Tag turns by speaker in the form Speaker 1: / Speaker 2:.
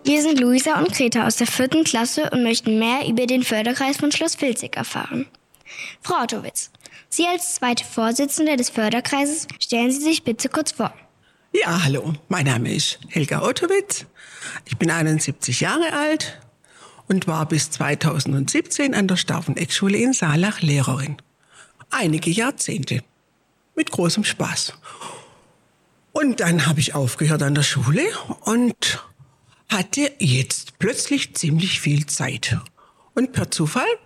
Speaker 1: Wir sind Luisa und Greta aus der 4. Klasse und möchten mehr über den Förderkreis von Schloss Vilzig erfahren. Frau Ottowitz, Sie als zweite Vorsitzende des Förderkreises, stellen Sie sich bitte kurz vor.
Speaker 2: Ja, hallo, mein Name ist Helga Ottowitz. Ich bin 71 Jahre alt und war bis 2017 an der Stauffeneck-Schule in Saalach Lehrerin. Einige Jahrzehnte. Mit großem Spaß. Und dann habe ich aufgehört an der Schule und hatte jetzt plötzlich ziemlich viel Zeit. Und per Zufall